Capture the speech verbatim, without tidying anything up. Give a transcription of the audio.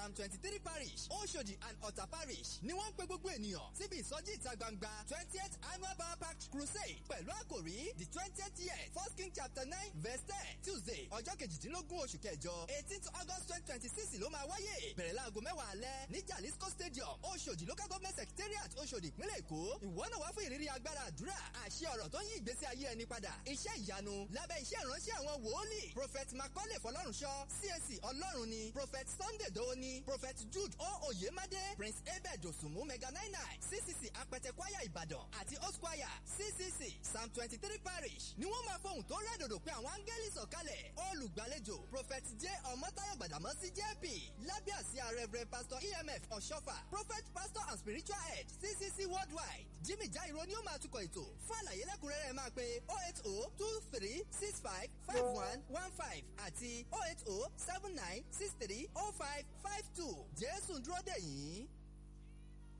psalm twenty-three parish Oshodi and Ọ̀tà parish ni wọ́n ń pe gbogbo ènìyàn síbi ìsọjí ìta gbangba twentieth annual power packed crusade pẹ̀lú àkòrí the twentieth year first king chapter nine verse ten tuesday ọjọ́ kejìdínlógún oṣù kẹjọ eighteenth august twenty twenty six ló máa wáyé bẹ̀rẹ̀ láago mẹ́wàá alẹ́ ní jalisco stadium Oshodi local government secretariat Oshodi ìpínlẹ̀ èkó ìwọ náà wá fún ìrírí agbára àdúrà àṣẹ ọ̀rọ̀ tó ń yí ìgbésí ayé ẹni padà iṣẹ́ ìyanu lábẹ́ iṣẹ́ ìránṣẹ́ àwọn wòólì prophet macaulay fọlọ́runṣọ́ cac ọlọ́run ni prophet sunday dowoni prophet jude o oyemade prince abed osunmu mega nine nine ccc apẹtẹ kwaya ìbàdàn àti host choir ccc psalm twenty three parish ni wọ́n máa fohùn tó rẹ́dòdò pé àwọn áńgẹ́lì sọ̀kalẹ̀ olùgbàlejò prophet j ọmọtáyọ̀ gbàdámọ́sí jp lábẹ́ àsíá reverend pastor emf ọ̀ṣọ́fà prophet pastor and spiritual head ccc worldwide jimmy jairo ni ó máa tukọ̀ ètò fún àlàyé lẹ́kùnrẹ́rẹ́ máa pe oh eight oh two three six five five one one five àti oh eight oh seven nine six three oh five five two jésù ń dúró dè yín.